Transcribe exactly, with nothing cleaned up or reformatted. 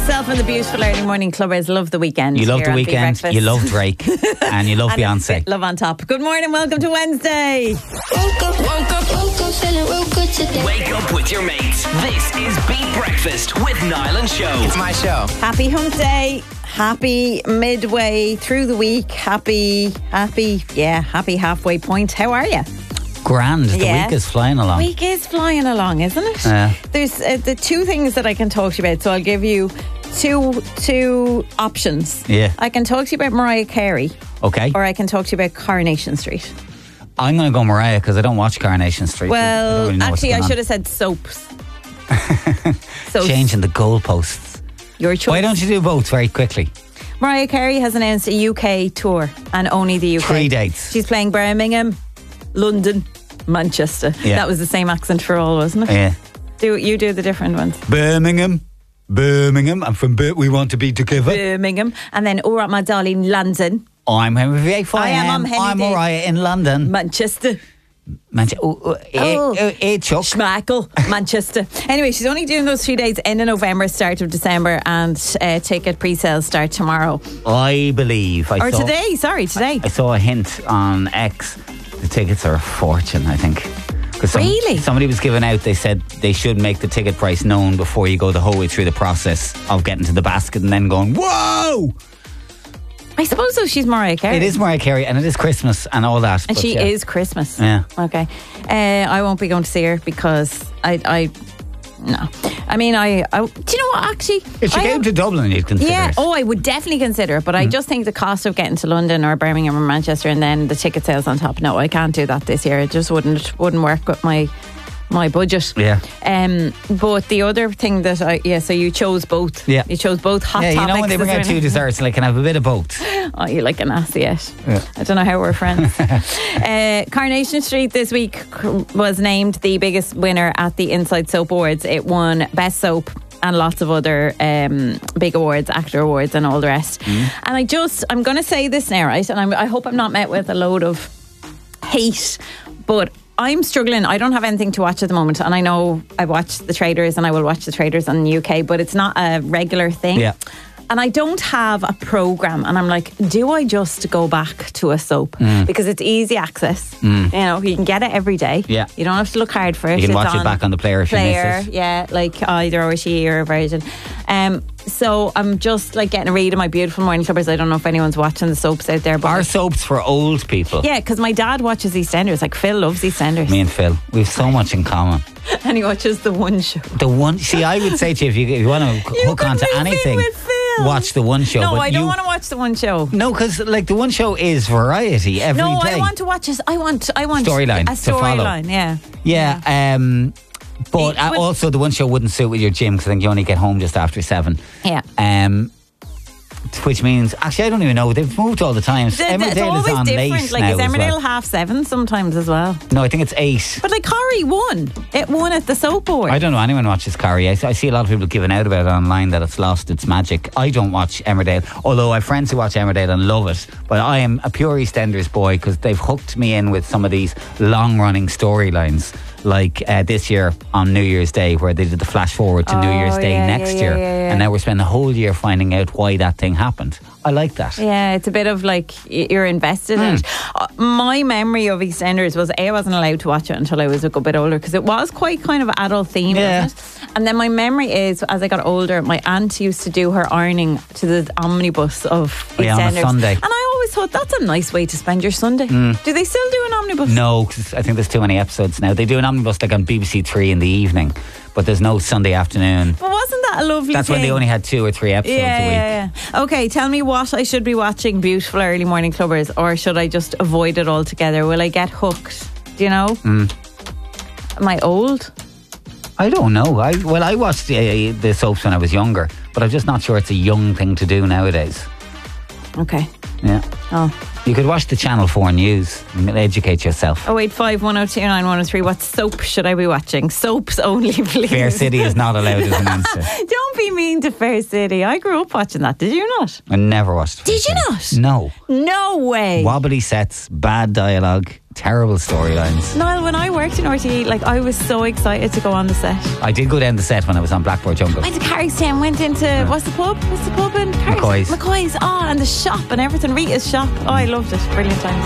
Myself and the beautiful early morning clubbers love the weekend. You love here the on Big weekend, Breakfast. you love Drake, and you love And Beyonce. Love on top. Good morning, welcome to Wednesday. Woke up, woke up, woke up, feeling real good today. Wake up with your mates. This is Beat Breakfast with Niall and Show. It's my show. Happy hump day. Happy midway through the week. Happy, happy, yeah, happy halfway point. How are you? Grand. The Yeah. week is flying along. Week is flying along, isn't it? Yeah. There's uh, the two things that I can talk to you about. So I'll give you two two options. Yeah. I can talk to you about Mariah Carey, Okay. or I can talk to you about Coronation Street. I'm going to go Mariah because I don't watch Coronation Street. I Well, don't really know what's actually, I going should have said soaps. So on. Changing the goalposts. your choice. Why don't you do both very quickly? Mariah Carey has announced a U K tour, and only the U K. Three dates. She's playing Birmingham, London, Manchester. Yeah. That was the same accent for all, wasn't it? Yeah. Do you do the different ones? Birmingham. Birmingham. I'm from Bir- We want to be together. Birmingham, and then all right, my darling, London, I'm Henry V. I am, I'm Henry I'm V. Mariah in London. Manchester, Manche- oh, oh, eh, Oh. eh, eh, Chuck. Schmackle, Manchester. Anyway, she's only doing those three days, end of November, start of December, and uh, ticket pre-sales start tomorrow I believe. I or saw, today. Sorry, today. I saw a hint on X. The tickets are a fortune, I think. 'Cause some- Really? Somebody was giving out, they said they should make the ticket price known before you go the whole way through the process of getting to the basket and then going, whoa! I suppose so. She's Mariah Carey. It is Mariah Carey and it is Christmas and all that. And but she yeah. is Christmas. Yeah. Okay. Uh, I won't be going to see her because I, I, no. I mean, I, I do you know what? Actually, If she I came am- to Dublin, you'd consider yeah. it. Oh, I would definitely consider it. But Mm. I just think the cost of getting to London or Birmingham or Manchester and then the ticket sales on top. No, I can't do that this year. It just wouldn't wouldn't work with my my budget. Yeah. Um. But the other thing that I yeah. So you chose both. Yeah. You chose both hot Yeah, you topics. know when they bring is out there two any- desserts, like, can I have a bit of both? Oh, you like an assiette. Yeah. I don't know how we're friends. uh, Coronation Street this week was named the biggest winner at the Inside Soap Awards. It won Best Soap and lots of other um, big awards, actor awards and all the rest. And I just, I'm going to say this now, right? And I'm, I hope I'm not met with a load of hate, but I'm struggling. I don't have anything to watch at the moment. And I know I watch The Traders and I will watch The Traders in the U K, but it's not a regular thing. Yeah. And I don't have a programme. And I'm like, do I just go back to a soap? Mm. Because it's easy access. You know, you can get it every day. Yeah. You don't have to look hard for it. You can It's watch it back on the player if you miss player, it. yeah, like either O T or version. Um, so I'm just like getting a read of my beautiful morning clubbers. I don't know if anyone's watching the soaps out there. But Are soaps for old people? yeah, because my dad watches EastEnders. Like Phil loves EastEnders. Me and Phil, we have so much in common. And he watches the one show. The one, see, I would say to you, if you, if you want to You hook could onto move in anything, with Phil. watch the one show. No, but I don't you, want to watch the one show. No, because like the one show is variety every day. No, I want to watch this. I want. I want Storyline A to follow. storyline. Yeah. Yeah, um, but It uh, would- also the one show wouldn't suit with your gym because I think you only get home just after seven. Yeah. Um, which means, actually, I don't even know. They've moved all the times. The- the- it's Emmerdale always is on different. late Like now is as Emmerdale well. half seven sometimes as well? No, I think it's eight. But like Corrie won. It won at the soap award. I don't know anyone watches Carrie. I, I see a lot of people giving out about it online that it's lost its magic. I don't watch Emmerdale, although I have friends who watch Emmerdale and love it. But I am a pure EastEnders boy because they've hooked me in with some of these long-running storylines. Like uh, this year on New Year's Day, where they did the flash forward to New Oh, Year's Day yeah, next yeah, year, yeah, yeah, yeah. and now we're spending the whole year finding out why that thing happened. I like that. Yeah, it's a bit of like y- you're invested in it. Uh, my memory of EastEnders was A, I wasn't allowed to watch it until I was a good bit older because it was quite kind of adult themed, Yeah. wasn't it? And then my memory is as I got older, my aunt used to do her ironing to the omnibus of Oh, yeah, on a EastEnders. Sunday. And I always thought that's a nice way to spend your Sunday. Do they still do an omnibus? No, because I think there's too many episodes now. They do an omnibus like on B B C Three in the evening, but there's no Sunday afternoon. But wasn't that a lovely That's thing? when they only had two or three episodes Yeah, a week. yeah, yeah. Okay, tell me what I should be watching, beautiful early morning clubbers, or should I just avoid it altogether? Will I get hooked? Do you know? Mm. Am I old? I don't know. I well, I watched the, the soaps when I was younger, but I'm just not sure it's a young thing to do nowadays. Okay. Yeah, Oh. you could watch the Channel Four News and educate yourself. Oh eight five one oh two nine one oh three. What soap should I be watching? Soaps only, please. Fair City is not allowed as an answer. Don't be mean to Fair City. I grew up watching that. Did you not? I never watched. Fair Did you City. not? No. No way. Wobbly sets, bad dialogue, Terrible storylines. Niall, when I worked in R T E, like I was so excited to go on the set. I did go down the set when I was on Blackboard Jungle. Went to Carrickstown, went into yeah. what's the pub? What's the pub in Carrickstown? McCoy's. McCoy's. Oh, and the shop and everything. Rita's shop. Oh, I loved it. Brilliant times.